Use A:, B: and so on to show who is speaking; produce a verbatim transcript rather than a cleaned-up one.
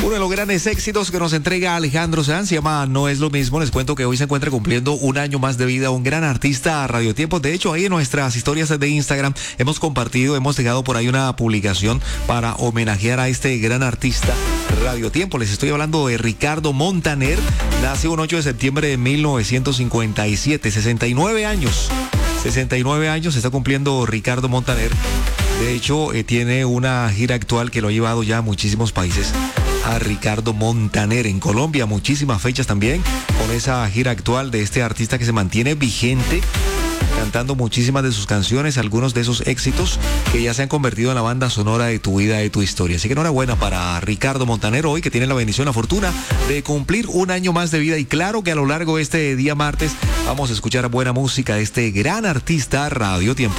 A: Uno de los grandes éxitos que nos entrega Alejandro Sanz se llama No es lo mismo. Les cuento que hoy se encuentra cumpliendo un año más de vida un gran artista a Radio Tiempo. De hecho, ahí en nuestras historias de Instagram hemos compartido, hemos dejado por ahí una publicación para homenajear a este gran artista Radio Tiempo. Les estoy hablando de Ricardo Montaner. Nace un ocho de septiembre de mil novecientos cincuenta y siete, sesenta y nueve años. sesenta y nueve años está cumpliendo Ricardo Montaner. De hecho, eh, tiene una gira actual que lo ha llevado ya a muchísimos países. A Ricardo Montaner en Colombia, muchísimas fechas también con esa gira actual de este artista que se mantiene vigente, cantando muchísimas de sus canciones, algunos de esos éxitos que ya se han convertido en la banda sonora de tu vida, de tu historia. Así que enhorabuena para Ricardo Montaner hoy, que tiene la bendición, la fortuna de cumplir un año más de vida. Y claro que a lo largo de este día martes vamos a escuchar buena música de este gran artista Radio Tiempo.